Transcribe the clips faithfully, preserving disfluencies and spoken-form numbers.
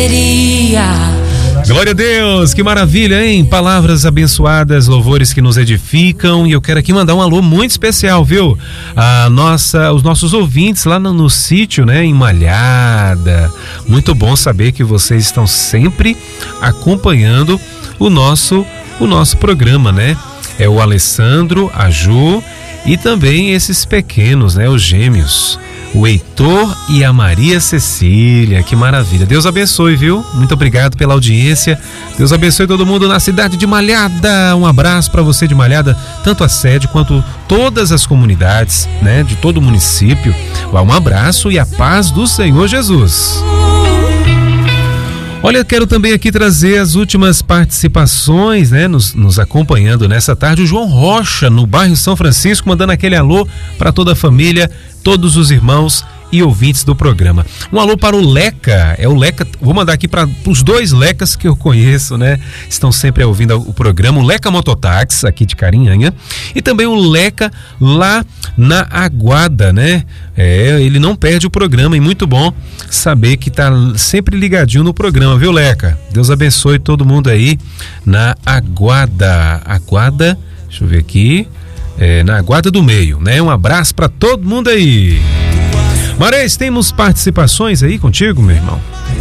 seria. Glória a Deus, que maravilha, hein? Palavras abençoadas, louvores que nos edificam. E eu quero aqui mandar um alô muito especial, viu? A nossa, os nossos ouvintes lá no, no sítio, né? Em Malhada. Muito bom saber que vocês estão sempre acompanhando o nosso, o nosso programa, né? É o Alessandro, a Ju e também esses pequenos, né? Os gêmeos. O Heitor e a Maria Cecília, que maravilha. Deus abençoe, viu? Muito obrigado pela audiência. Deus abençoe todo mundo na cidade de Malhada. Um abraço para você de Malhada, tanto a sede quanto todas as comunidades, né? De todo o município. Um abraço e a paz do Senhor Jesus. Olha, quero também aqui trazer as últimas participações, né? Nos, nos acompanhando nessa tarde. O João Rocha, no bairro São Francisco, mandando aquele alô para toda a família, todos os irmãos e ouvintes do programa. Um alô para o Leca, é o Leca, vou mandar aqui para os dois Lecas que eu conheço, né? Estão sempre ouvindo o programa, o Leca Mototáxi, aqui de Carinhanha, e também o Leca lá na Aguada, né? É, ele não perde o programa e muito bom saber que tá sempre ligadinho no programa, viu, Leca? Deus abençoe todo mundo aí na Aguada, Aguada, deixa eu ver aqui, é, na Aguada do Meio, né? Um abraço para todo mundo aí. Marés, temos participações aí contigo, meu irmão?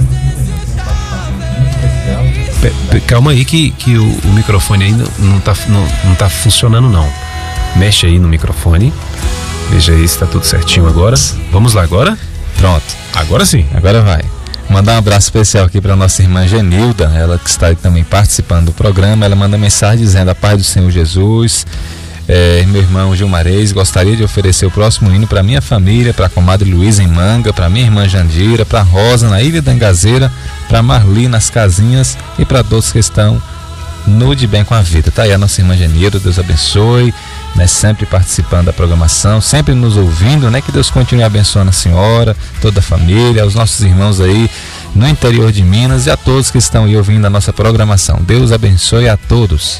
P- p- calma aí que, que o, o microfone aí não, não, tá, não, não tá funcionando não. Mexe aí no microfone. Veja aí se tá tudo certinho agora. Vamos lá agora? Pronto. Agora sim. Agora vai. Mandar um abraço especial aqui para nossa irmã Genilda, ela que está também participando do programa. Ela manda mensagem dizendo: a paz do Senhor Jesus. É, meu irmão Gilmarez, gostaria de oferecer o próximo hino para minha família, para a comadre Luísa em Manga, para minha irmã Jandira, para Rosa na Ilha da Engazeira, para Marli nas Casinhas e para todos que estão no De Bem com a Vida. Tá aí a nossa irmã Genilda, Deus abençoe, né, sempre participando da programação, sempre nos ouvindo, né, que Deus continue abençoando a senhora, toda a família, os nossos irmãos aí no interior de Minas e a todos que estão aí ouvindo a nossa programação. Deus abençoe a todos.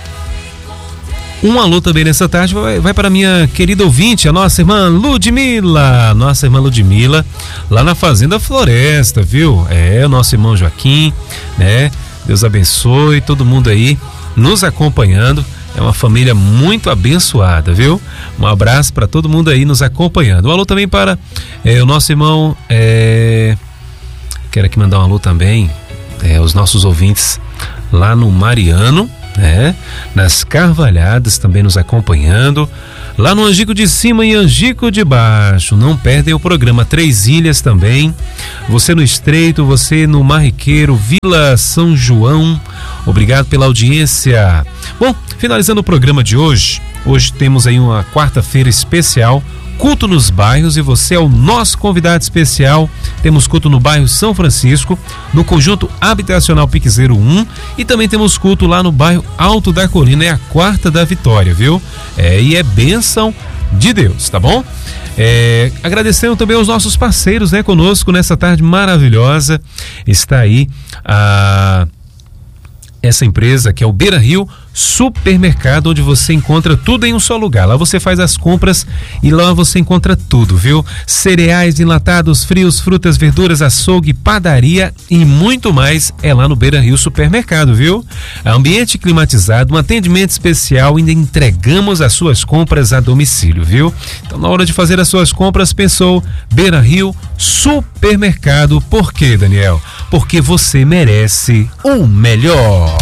Um alô também nessa tarde vai, vai para minha querida ouvinte, a nossa irmã Ludmila, nossa irmã Ludmila, lá na Fazenda Floresta, viu? É, o nosso irmão Joaquim, né? Deus abençoe todo mundo aí nos acompanhando. É uma família muito abençoada, viu? Um abraço para todo mundo aí nos acompanhando. Um alô também para é, o nosso irmão, é... quero aqui mandar um alô também, é, os nossos ouvintes lá no Mariano, né? Nas Carvalhadas também nos acompanhando, lá no Angico de Cima e Angico de Baixo. Não perdem o programa. Três Ilhas também, você no Estreito, você no Marriqueiro, Vila São João. Obrigado pela audiência. Bom, finalizando o programa de hoje, hoje temos aí uma quarta-feira especial, culto nos bairros, e você é o nosso convidado especial. Temos culto no bairro São Francisco, no conjunto habitacional Piquezeiro um, e também temos culto lá no bairro Alto da Colina, é a quarta da Vitória, viu? É, e é bênção de Deus, tá bom? É, agradecendo também aos nossos parceiros, né, conosco nessa tarde maravilhosa. Está aí a essa empresa que é o Beira Rio Supermercado, onde você encontra tudo em um só lugar. Lá você faz as compras e lá você encontra tudo, viu? Cereais, enlatados, frios, frutas, verduras, açougue, padaria e muito mais é lá no Beira Rio Supermercado, viu? Ambiente climatizado, um atendimento especial, ainda entregamos as suas compras a domicílio, viu? Então, na hora de fazer as suas compras, pensou Beira Rio Supermercado. Por quê, Daniel? Porque você merece o melhor.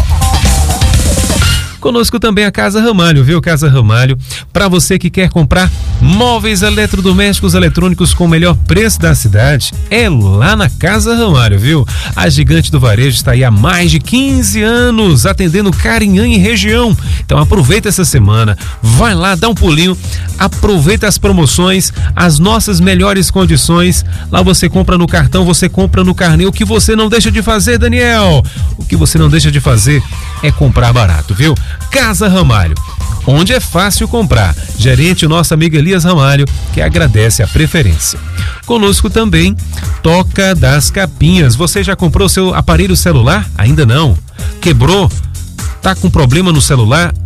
Conosco também a Casa Ramalho, viu? Casa Ramalho, para você que quer comprar móveis eletrodomésticos eletrônicos com o melhor preço da cidade, é lá na Casa Ramalho, viu? A gigante do varejo está aí há mais de quinze anos, atendendo Carinhanha e região. Então aproveita essa semana, vai lá, dá um pulinho, aproveita as promoções, as nossas melhores condições. Lá você compra no cartão, você compra no carnê. O que você não deixa de fazer, Daniel? O que você não deixa de fazer é comprar barato, viu? Casa Ramalho, onde é fácil comprar. Gerente, o nosso amigo Elias Ramalho, que agradece a preferência. Conosco também, Toca das Capinhas. Você já comprou seu aparelho celular? Ainda não? Quebrou? Tá com problema no celular?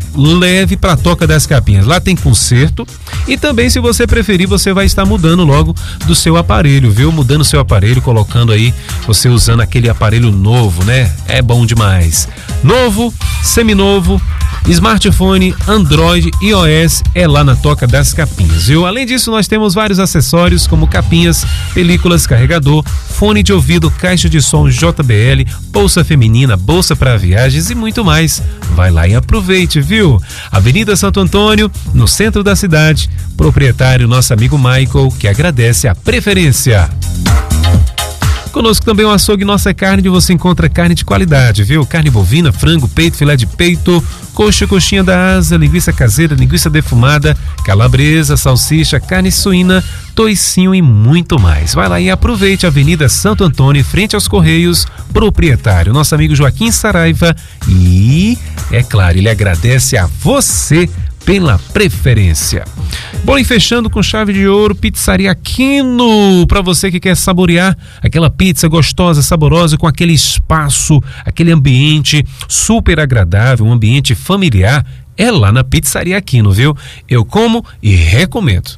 leve para a Toca das Capinhas. Lá tem conserto e também, se você preferir, você vai estar mudando logo do seu aparelho, viu? Mudando o seu aparelho, colocando aí, você usando aquele aparelho novo, né? É bom demais. Novo, seminovo, smartphone, Android, iOS, é lá na Toca das Capinhas, viu? Além disso, nós temos vários acessórios como capinhas, películas, carregador, fone de ouvido, caixa de som J B L, bolsa feminina, bolsa para viagens e muito mais. Vai lá e aproveite, viu? Avenida Santo Antônio, no centro da cidade. Proprietário, nosso amigo Michael, que agradece a preferência. Conosco também o Açougue Nossa Carne, onde você encontra carne de qualidade, viu? Carne bovina, frango, peito, filé de peito, coxa, coxinha da asa, linguiça caseira, linguiça defumada, calabresa, salsicha, carne suína, toicinho e muito mais. Vai lá e aproveite a Avenida Santo Antônio, frente aos Correios, proprietário, nosso amigo Joaquim Saraiva. E, é claro, ele agradece a você pela preferência. Bom, e fechando com chave de ouro, Pizzaria Aquino, para você que quer saborear aquela pizza gostosa, saborosa, com aquele espaço, aquele ambiente super agradável, um ambiente familiar, é lá na Pizzaria Aquino, viu? Eu como e recomendo.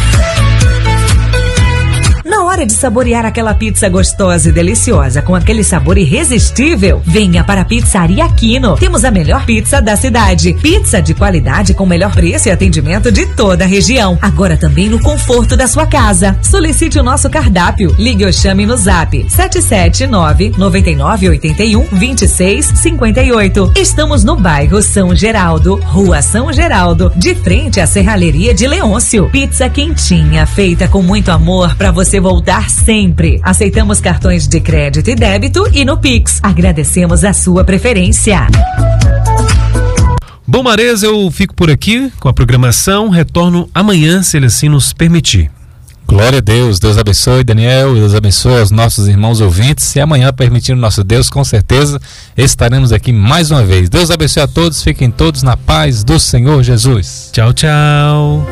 Na hora de saborear aquela pizza gostosa e deliciosa com aquele sabor irresistível, venha para a Pizzaria Aquino. Temos a melhor pizza da cidade. Pizza de qualidade com melhor preço e atendimento de toda a região. Agora também no conforto da sua casa. Solicite o nosso cardápio. Ligue ou chame no zap sete sete nove, nove nove oito um, dois seis cinco oito. Estamos no bairro São Geraldo, Rua São Geraldo, de frente à Serralheria de Leôncio. Pizza quentinha, feita com muito amor para você voltar sempre. Aceitamos cartões de crédito e débito e no Pix. Agradecemos a sua preferência. Bom, Maresa, eu fico por aqui com a programação. Retorno amanhã, se ele assim nos permitir. Glória a Deus. Deus abençoe, Daniel. Deus abençoe os nossos irmãos ouvintes. E amanhã, permitindo nosso Deus, com certeza estaremos aqui mais uma vez. Deus abençoe a todos. Fiquem todos na paz do Senhor Jesus. Tchau, tchau.